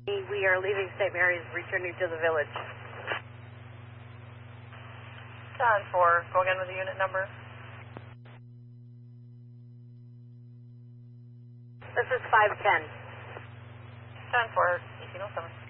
We are leaving St. Mary's, returning to the village. 10-4, go again with the unit number. This is 510. 10-4, 1807.